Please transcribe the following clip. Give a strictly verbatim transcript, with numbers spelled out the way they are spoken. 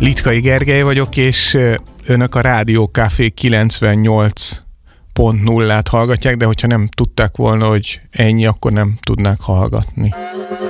Litkai Gergely vagyok, és önök a Rádió Café kilencvennyolc pont nullát hallgatják, de hogyha nem tudták volna, hogy ennyi, akkor nem tudnák hallgatni.